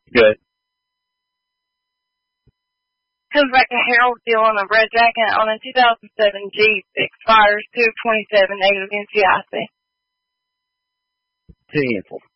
Good. Comes back to Harold deal on a red jacket on a 2007 Jeep. Expires 2/27, negative NCIC. 10-4.